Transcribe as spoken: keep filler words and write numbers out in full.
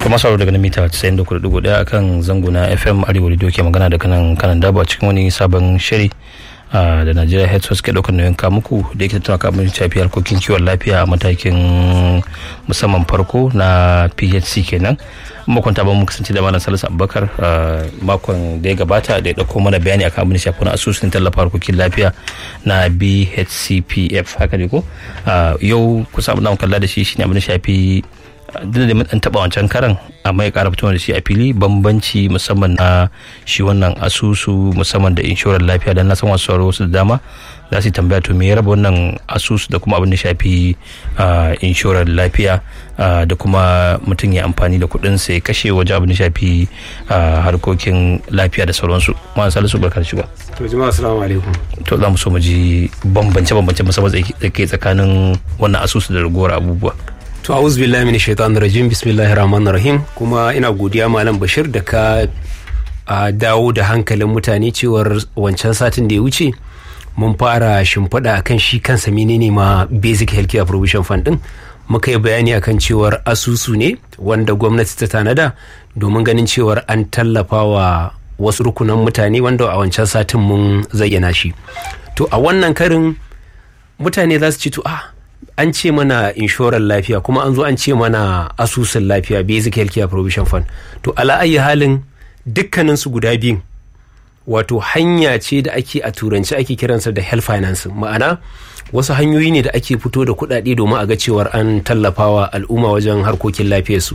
kuma sauraro daga mita casa'in da hudu da ɗaya akan zango na F M Arewa Radio ke magana da kanan kanan dabo a cikin wani sabon shiri da Nigeria Health Source ke ɗaukar nauyin muku da yake tattauna kan abin shafi harkokin kiwon lafiya a matakin musamman farko na P H C kenan. Makwanta ba mu kasance da Malam Salisu Abubakar makon da ya gabata da ya ɗauko mana bayani akan abin shafi na asusun tallafa harkokin lafiya na B H C P F haka ne ko. Yau kusa abin da mu kalla da shi shine abin shafi duk da mun taba wancan karan amma ya kara fitowa da shi a fili bambanci musamman na shi wannan asusu musamman da inshorar lafiya dan na san wasu sauraro wasu da dama za su tambaya to me ya raba wannan asusu da kuma abin da shafi inshorar lafiya da kuma mutum ya amfani da kuɗin sa ya kashe waje abin da shafi harkokin lafiya da sauransu. Malam Salisu barka da shiga. To jama'a assalamu alaikum. To za mu so mu ji bambance bambance musamman tsakanin wannan asusu da ragowar abubuwa. To a'udhu billahi minash shaitanir rajim, bismillahir rahmanir rahim. Kuma ina godiya Malam Bashir da ka dawo da hankalin mutane cewar wancan satin da ya wuce mun fara shimfiɗa akan shi kansa menene ma basic healthcare provision fund din. Muka yi bayani akan cewar asusu ne wanda gwamnati ta tanada domin ganin cewar an tallafa wa wasu rukunan mutane wanda a wancan satin mun zayyana shi. To a wannan karin mutane za su ce to ah an ce mana inshorar lafiya kuma an zo an ce mana asusun lafiya basic healthcare provision fund. To ala ayi halin dukkanin su guda biyun wato hanya ce da ake a turanci ake kiransa da health finance, ma'ana wasu hanyoyi ne da ake fito da kuɗaɗe domin a ga cewar an tallafawa al'umma wajen harkokin lafiyarsu.